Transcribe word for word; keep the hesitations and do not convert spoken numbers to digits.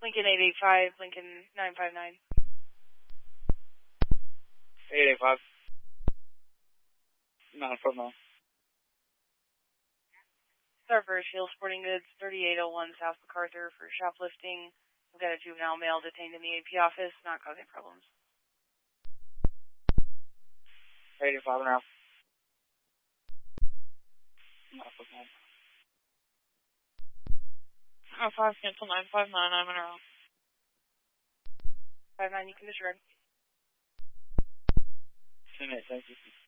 Lincoln eight eight five, Lincoln nine five nine. eight eight five. nine five nine. Starford Shield Sporting Goods, thirty-eight oh one South MacArthur for shoplifting. We've got a juvenile male detained in the A P office, not causing problems. eight eight five and a half. Oh, five cancel nine five nine, I'm in a row. five nine, you can disregard. Thank you.